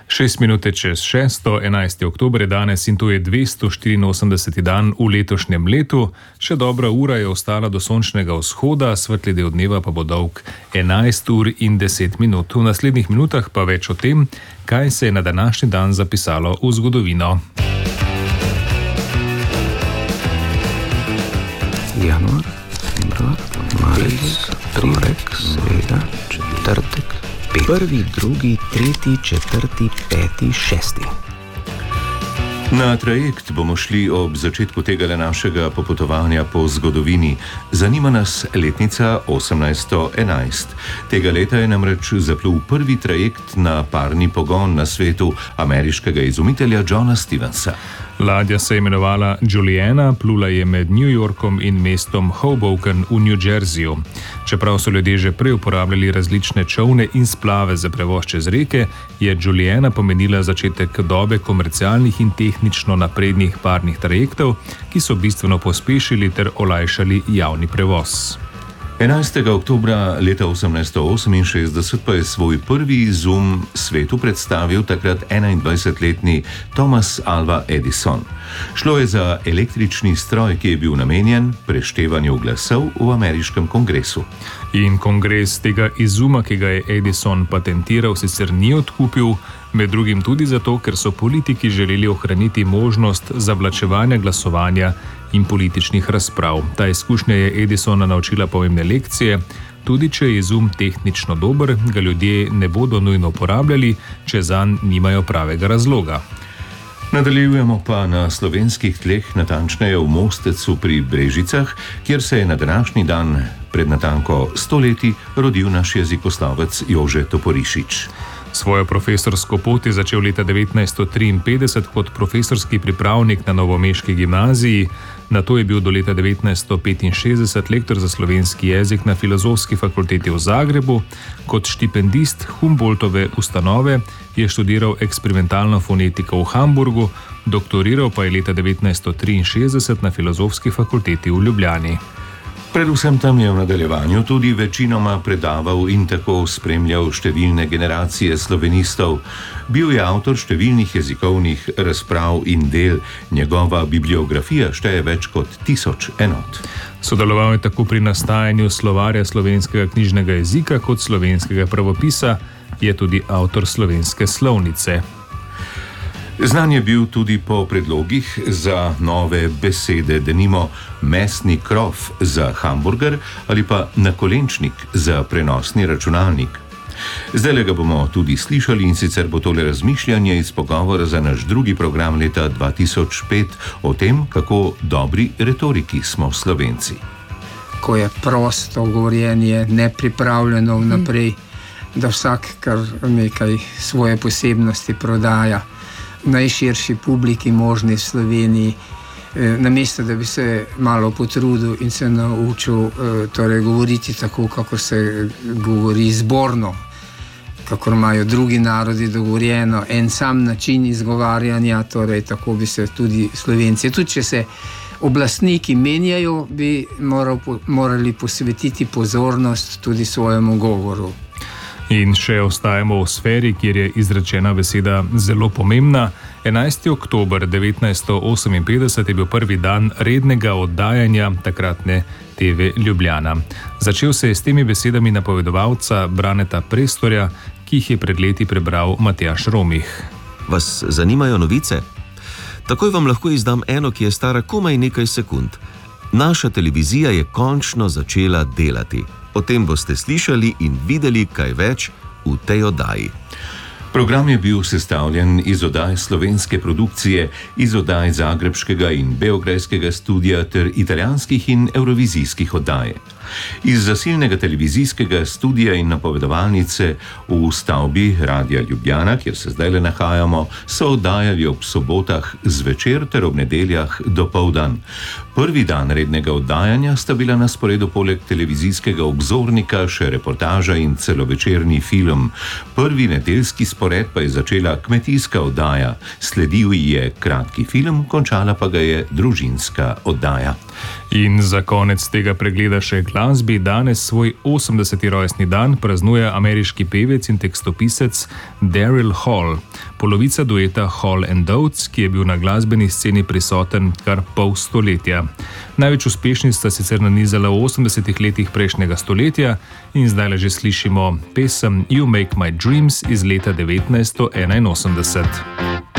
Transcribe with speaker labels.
Speaker 1: 6 minute čez 6, 11. oktober je danes in to je 284. dan v letošnjem letu. Še dobra ura je ostala do sončnega vzhoda, svetli del dneva pa bo dolg 11 ur in 10 minut. V naslednjih minutah pa več o tem, kaj se je na današnji dan zapisalo v zgodovino.
Speaker 2: Januar, februar, marec, torek, sreda, četrtek, prvi, drugi, tretji, četrti, peti, šesti.
Speaker 3: Na trajekt bomo šli ob začetku tega našega popotovanja po zgodovini. Zanima nas letnica 1811. Tega leta je namreč zaplul prvi trajekt na parni pogon na svetu ameriškega izumitelja Johna Stevensa.
Speaker 1: Ladja se je imenovala Juliana, plula je med New Yorkom in mestom Hoboken v New Jerseyju. Čeprav so ljudje že prej uporabljali različne čolne in splave za prevoz čez reke, je Juliana pomenila začetek dobe komercialnih in tehnično naprednih parnih trajektov, ki so bistveno pospešili ter olajšali javni prevoz.
Speaker 3: 11. oktobra leta 1868 pa je svoj prvi izum svetu predstavil takrat 21-letni Thomas Alva Edison. Šlo je za električni stroj, ki je bil namenjen preštevanju glasov v ameriškem kongresu.
Speaker 1: In kongres tega izuma, ki ga je Edison patentiral, sicer ni odkupil, med drugim tudi zato, ker so politiki želeli ohraniti možnost zavlačevanja glasovanja in političnih razprav. Ta izkušnja je Edisona naučila pomembne lekcije. Tudi če je izum tehnično dober, ga ljudje ne bodo nujno uporabljali, če zanj nimajo pravega razloga.
Speaker 3: Nadaljujemo pa na slovenskih tleh, natančneje v Mostecu pri Brežicah, kjer se je na današnji dan pred natanko 100 leti rodil naš jezikoslovec Jože Toporišič.
Speaker 1: Svojo profesorsko pot je začel leta 1953 kot profesorski pripravnik na novomeški gimnaziji, nato je bil do leta 1965 lektor za slovenski jezik na Filozofski fakulteti v Zagrebu, kot štipendist Humboldtove ustanove je študiral eksperimentalno fonetiko v Hamburgu, doktoriral pa je leta 1963 na Filozofski fakulteti v Ljubljani.
Speaker 3: Predvsem tam je v nadaljevanju tudi večinoma predaval in tako spremljal številne generacije slovenistov. Bil je avtor številnih jezikovnih razprav in del. Njegova bibliografija šteje več kot 1000 enot.
Speaker 1: Sodeloval je tako pri nastajanju slovarja slovenskega knjižnega jezika kot slovenskega pravopisa, je tudi avtor slovenske slovnice.
Speaker 3: Znan je bil tudi po predlogih za nove besede, denimo mesni krof za hamburger ali pa nakolenčnik za prenosni računalnik. Zdaj ga bomo tudi slišali, in sicer bo tole razmišljanje iz pogovora za naš drugi program leta 2005 o tem, kako dobri retoriki smo Slovenci.
Speaker 4: Ko je prosto govorjenje, nepripravljeno vnaprej, da vsak kar nekaj svoje posebnosti prodaja najširši publiki možni v Sloveniji, namesto da bi se malo potrudil in se naučil govoriti tako, kako se govori zborno, kakor imajo drugi narodi dogovorjeno, en sam način izgovarjanja, torej tako bi se tudi Slovenci. Tudi če se oblastniki menjajo, bi morali posvetiti pozornost tudi svojemu govoru.
Speaker 1: In še ostajamo v sferi, kjer je izrečena beseda zelo pomembna. 11. oktober 1958 je bil prvi dan rednega oddajanja takratne TV Ljubljana. Začel se je s temi besedami napovedovalca Braneta Prestorja, ki jih je pred leti prebral Matjaž Romih.
Speaker 2: Vas zanimajo novice? Takoj vam lahko izdam eno, ki je stara komaj nekaj sekund. Naša televizija je končno začela delati. O tem boste slišali in videli kaj več v tej oddaji.
Speaker 3: Program je bil sestavljen iz oddaj slovenske produkcije, iz oddaj zagrebškega in beograjskega studia ter italijanskih in evrovizijskih oddaj. Iz zasilnega televizijskega studia in napovedovalnice v stavbi Radia Ljubljana, kjer se zdaj le nahajamo, so oddajali ob sobotah zvečer ter ob nedeljah dopoldan. Prvi dan rednega oddajanja sta bila na sporedu poleg televizijskega obzornika še reportaža in celovečerni film. Prvi nedeljski spored pa je začela kmetijska oddaja, sledil je kratki film, končala pa ga je družinska oddaja.
Speaker 1: In za konec tega pregleda še glasba glasbi danes svoj 80. rojstni dan praznuje ameriški pevec in tekstopisec Daryl Hall, polovica dueta Hall & Oates, ki je bil na glasbeni sceni prisoten kar pol stoletja. Največ uspešnic sta sicer nanizala v 80. letih prejšnjega stoletja in zdaj že slišimo pesem You Make My Dreams iz leta 1981.